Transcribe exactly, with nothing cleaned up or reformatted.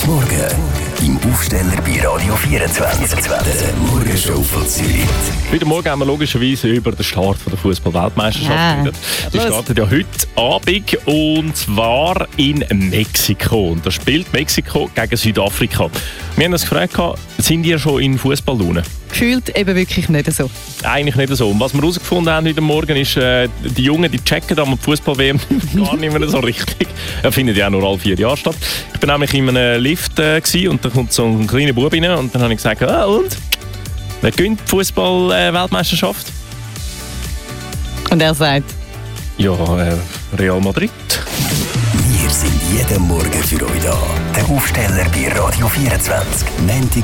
Morgen im Aufsteller bei Radio vierundzwanzig. Der Morgenshow von Zürich. Heute Morgen haben wir logischerweise über den Start der Fußball-Weltmeisterschaft Ja. geredet. Die startet ja heute Abend und zwar in Mexiko. Und da spielt Mexiko gegen Südafrika. Wir haben uns gefragt, sind ihr schon in Fußballlaune? Gefühlt eben wirklich nicht so. Eigentlich nicht so. Und was wir herausgefunden haben heute Morgen ist, äh, die Jungen, die checken am Fußball-W M gar nicht mehr so richtig. Er findet ja auch nur alle vier Jahre statt. Ich war nämlich in einem Lift äh, und da kommt so ein kleiner Bub rein und dann habe ich gesagt, ah, und? Wer gewinnt die Fußball-Weltmeisterschaft? Und er sagt, Ja, äh, Real Madrid. Wir sind jeden Morgen für euch da. Der Aufsteller bei Radio vierundzwanzig. Montag